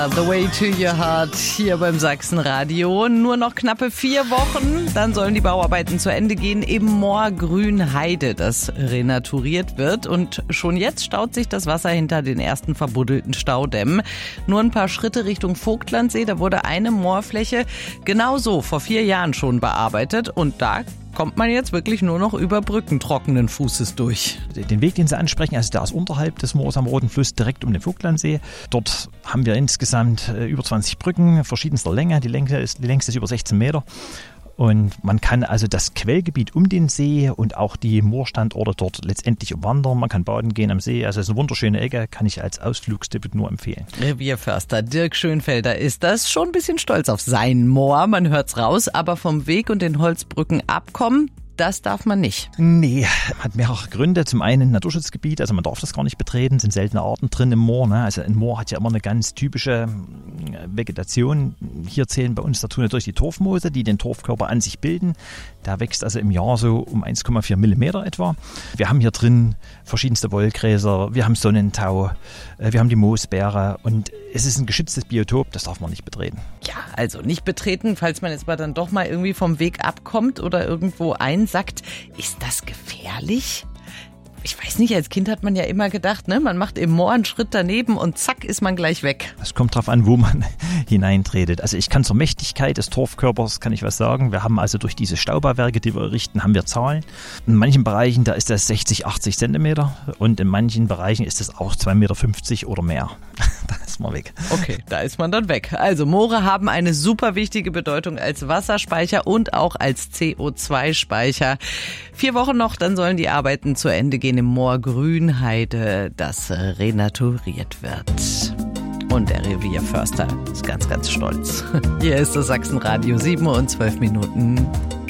The Way to Your Heart hier beim Sachsenradio. Nur noch knappe 4 Wochen, dann sollen die Bauarbeiten zu Ende gehen im Moor Grünheide, das renaturiert wird. Und schon jetzt staut sich das Wasser hinter den ersten verbuddelten Staudämmen. Nur ein paar Schritte Richtung Vogtlandsee, da wurde eine Moorfläche genauso vor 4 Jahren schon bearbeitet. Und da kommt man jetzt wirklich nur noch über Brücken trockenen Fußes durch. Den Weg, den Sie ansprechen, also der ist unterhalb des Moors am Roten Fluss, direkt um den Vogtlandsee. Dort haben wir insgesamt über 20 Brücken verschiedenster Länge. Die längste ist über 16 Meter. Und man kann also das Quellgebiet um den See und auch die Moorstandorte dort letztendlich umwandern. Man kann baden gehen am See. Also es ist eine wunderschöne Ecke, kann ich als Ausflugstipp nur empfehlen. Revierförster Dirk Schönfelder ist das, schon ein bisschen stolz auf sein Moor. Man hört's raus, aber vom Weg und den Holzbrücken abkommen, das darf man nicht. Nee, hat mehrere Gründe. Zum einen Naturschutzgebiet, also man darf das gar nicht betreten, sind seltene Arten drin im Moor. Ne? Also ein Moor hat ja immer eine ganz typische Vegetation. Hier zählen bei uns dazu natürlich die Torfmoose, die den Torfkörper an sich bilden. Der wächst also im Jahr so um 1,4 Millimeter etwa. Wir haben hier drin verschiedenste Wollgräser, wir haben Sonnentau, wir haben die Moosbeere und es ist ein geschütztes Biotop, das darf man nicht betreten. Ja, also nicht betreten, falls man jetzt mal dann doch mal irgendwie vom Weg abkommt oder irgendwo einsackt. Ist das gefährlich? Ich weiß nicht, als Kind hat man ja immer gedacht, ne, man macht im Moor einen Schritt daneben und zack ist man gleich weg. Es kommt drauf an, wo man hineintretet. Also ich kann zur Mächtigkeit des Torfkörpers, kann ich was sagen. Wir haben also durch diese Staubauwerke, die wir errichten, haben wir Zahlen. In manchen Bereichen, da ist das 60, 80 Zentimeter und in manchen Bereichen ist das auch 2,50 Meter oder mehr. Da ist man weg. Okay, da ist man dann weg. Also Moore haben eine super wichtige Bedeutung als Wasserspeicher und auch als CO2-Speicher. 4 Wochen noch, dann sollen die Arbeiten zu Ende gehen im Moor Grünheide, das renaturiert wird. Und der Revierförster ist ganz, ganz stolz. Hier ist das Sachsenradio, 7:12 Minuten.